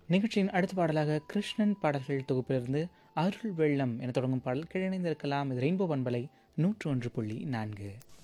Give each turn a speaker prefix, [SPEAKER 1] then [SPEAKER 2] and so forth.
[SPEAKER 1] நிகழ்ச்சியின் அடுத்த பாடலாக கிருஷ்ணன் பாடல்கள் தொகுப்பிலிருந்து அருள் வெள்ளம் என தொடங்கும் பாடல் கிழணைந்திருக்கலாம். இது ரெயின்போ பண்பலை 101.4.